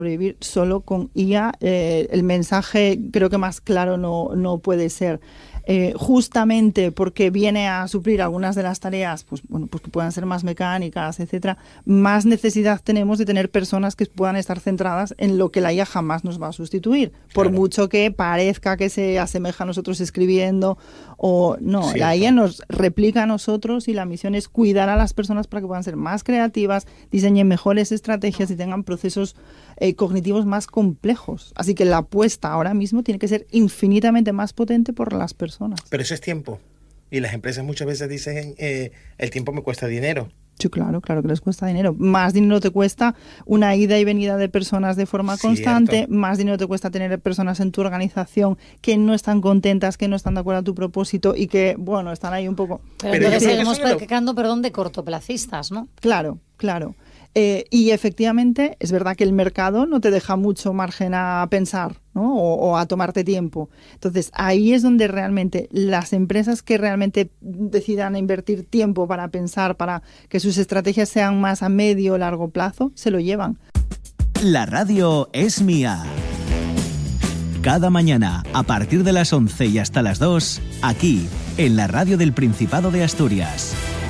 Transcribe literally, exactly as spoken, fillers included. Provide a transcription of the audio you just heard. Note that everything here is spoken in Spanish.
sobrevivir solo con I A. Eh, el mensaje creo que más claro no, no puede ser. Eh, justamente porque viene a suplir algunas de las tareas, pues bueno, pues que puedan ser más mecánicas, etcétera, más necesidad tenemos de tener personas que puedan estar centradas en lo que la I A jamás nos va a sustituir, por Claro. mucho que parezca que se asemeja a nosotros escribiendo o no. Cierto. La I A nos replica a nosotros y la misión es cuidar a las personas para que puedan ser más creativas, diseñen mejores estrategias y tengan procesos eh, cognitivos más complejos. Así que la apuesta ahora mismo tiene que ser infinitamente más potente por las personas. Pero eso es tiempo. Y las empresas muchas veces dicen, eh, el tiempo me cuesta dinero. Sí, claro, claro que les cuesta dinero. Más dinero te cuesta una ida y venida de personas de forma Cierto. constante, más dinero te cuesta tener personas en tu organización que no están contentas, que no están de acuerdo a tu propósito y que, bueno, están ahí un poco... Pero, Pero yo entonces creo que seguimos eso es lo- pecando, perdón, de cortoplacistas, ¿no? Claro, claro. Eh, y efectivamente es verdad que el mercado no te deja mucho margen a pensar, ¿no? O, o a tomarte tiempo. Entonces ahí es donde realmente las empresas que realmente decidan invertir tiempo para pensar, para que sus estrategias sean más a medio o largo plazo, se lo llevan. La radio es mía. Cada mañana, a partir de las once y hasta las dos, aquí, en la radio del Principado de Asturias.